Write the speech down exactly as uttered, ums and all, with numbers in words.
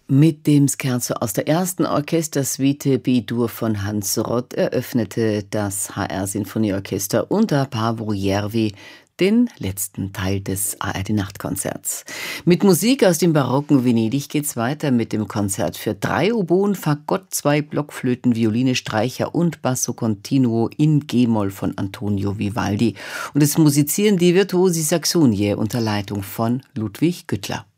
Mit dem Scherzo aus der ersten Orchestersuite B-Dur von Hans Rott eröffnete das H R-Sinfonieorchester unter Paavo Järvi den letzten Teil des A R D-Nachtkonzerts. Mit Musik aus dem barocken Venedig geht's weiter mit dem Konzert für drei Oboen, Fagott, zwei Blockflöten, Violine, Streicher und Basso Continuo in G-Moll von Antonio Vivaldi. Und es musizieren die Virtuosi Saxonie unter Leitung von Ludwig Güttler.